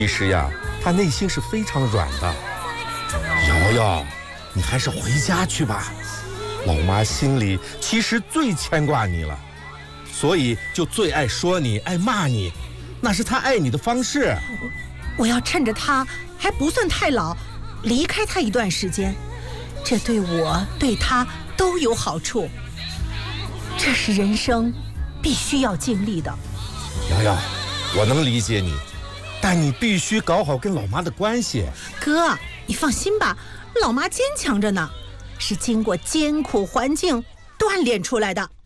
其实呀，他内心是非常软的。瑶瑶，你还是回家去吧。老妈心里其实最牵挂你了，所以就最爱说你、爱骂你，那是她爱你的方式。 我要趁着他还不算太老，离开他一段时间，这对我对他都有好处。这是人生必须要经历的。 瑶瑶，我能理解你，但你必须搞好跟老妈的关系。 哥，你放心吧，老妈坚强着呢，是经过艰苦环境锻炼出来的。